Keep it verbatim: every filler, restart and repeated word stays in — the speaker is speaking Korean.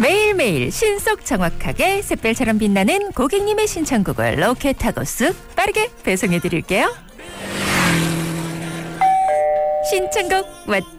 매일매일 신속 정확하게 샛별처럼 빛나는 고객님의 신청곡을 로켓하고 쓱 빠르게 배송해드릴게요. 신청곡 왔다